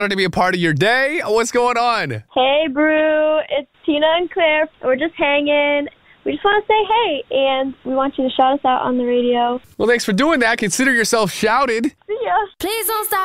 to be a part of your day. What's going on? Hey, Brew. It's Tina and Claire. We're just hanging. We just want to say hey, and we want you to shout us out on the radio. Well, thanks for doing that. Consider yourself shouted. See ya. Please don't stop.